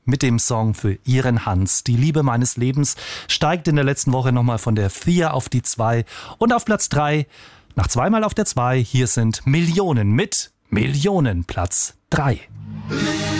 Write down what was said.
mit dem Song für ihren Hans. Die Liebe meines Lebens steigt in der letzten Woche nochmal von der 4 auf die 2 und auf Platz 3, nach zweimal auf der 2, hier sind Millionen mit Millionen Platz 3.